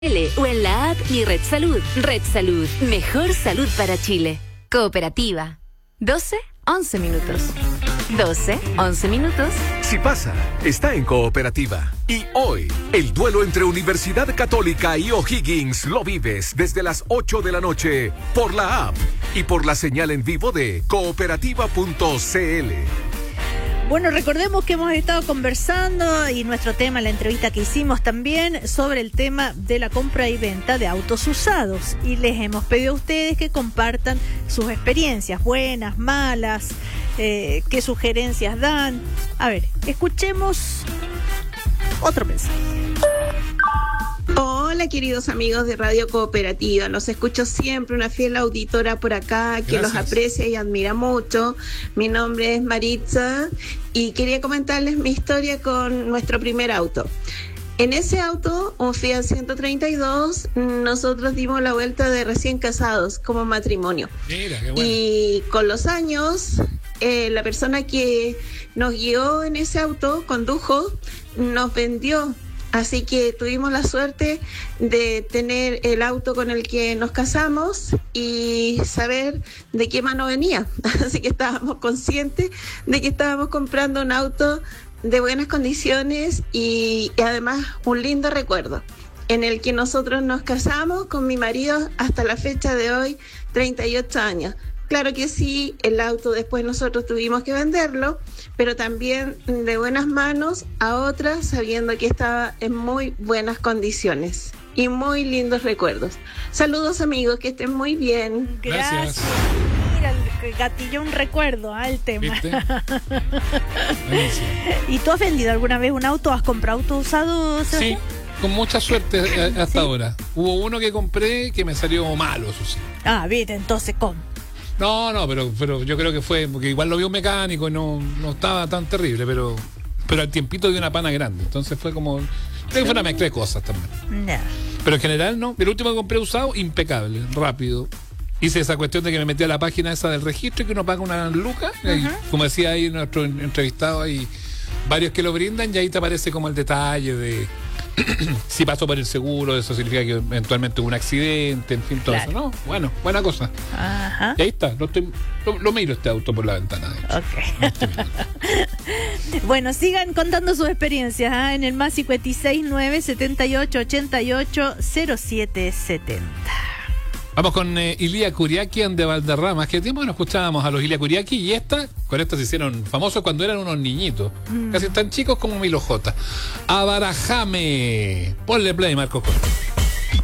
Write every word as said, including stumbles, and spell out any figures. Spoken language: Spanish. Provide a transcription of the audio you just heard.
O en la app Mi Red Salud. Red Salud, mejor salud para Chile. Cooperativa. doce, once minutos. doce, once minutos. Si pasa, está en Cooperativa. Y hoy, el duelo entre Universidad Católica y O'Higgins lo vives desde las ocho de la noche por la app y por la señal en vivo de cooperativa punto c l. Bueno, recordemos que hemos estado conversando y nuestro tema, la entrevista que hicimos también, sobre el tema de la compra y venta de autos usados. Y les hemos pedido a ustedes que compartan sus experiencias, buenas, malas, eh, qué sugerencias dan. A ver, escuchemos otro mensaje. Hola, queridos amigos de Radio Cooperativa, los escucho siempre, una fiel auditora por acá que Gracias. Los aprecia y admira mucho. Mi nombre es Maritza y quería comentarles mi historia con nuestro primer auto. En ese auto, un Fiat ciento treinta y dos, nosotros dimos la vuelta de recién casados como matrimonio. Mira, qué bueno. Y con los años, eh, la persona que nos guió en ese auto, condujo, nos vendió. Así que tuvimos la suerte de tener el auto con el que nos casamos y saber de qué mano venía. Así que estábamos conscientes de que estábamos comprando un auto de buenas condiciones y, y además un lindo recuerdo en el que nosotros nos casamos con mi marido hasta la fecha de hoy, treinta y ocho años. Claro que sí, el auto después nosotros tuvimos que venderlo, pero también de buenas manos a otra, sabiendo que estaba en muy buenas condiciones y muy lindos recuerdos. Saludos, amigos, que estén muy bien. Gracias. Gracias. Mira, gatilló un recuerdo al tema. ¿Y tú has vendido alguna vez un auto? ¿Has comprado auto usado? Sí, con mucha suerte hasta ¿Sí? ahora. Hubo uno que compré que me salió malo, eso sí. Ah, bien, entonces, ¿cómo? No, no, pero, pero yo creo que fue, porque igual lo vio un mecánico y no, no estaba tan terrible, pero pero al tiempito dio una pana grande, entonces fue como, creo que fue una mezcla de cosas también. No. Pero en general no, el último que compré usado, impecable, rápido. Hice esa cuestión de que me metí a la página esa del registro y que uno paga una luca, uh-huh. y, como decía ahí nuestro entrevistado, hay varios que lo brindan y ahí te aparece como el detalle de si pasó por el seguro, eso significa que eventualmente hubo un accidente, en fin, todo claro. eso, ¿no? Bueno, buena cosa. Ajá. Y ahí está, lo, estoy, lo, lo miro este auto por la ventana. Ok. Bueno, sigan contando sus experiencias ¿eh? en el más cincuenta y seis, nueve, setenta y ocho, ochenta y ocho, cero siete setenta. Vamos con eh, Ilia Kuriakian de Valderrama. Hace tiempo que no escuchábamos a los Ilia Kuriaki y esta, con esta se hicieron famosos cuando eran unos niñitos. Mm. Casi tan chicos como Milo J. Abarajame. Ponle play, Marcos Cortés.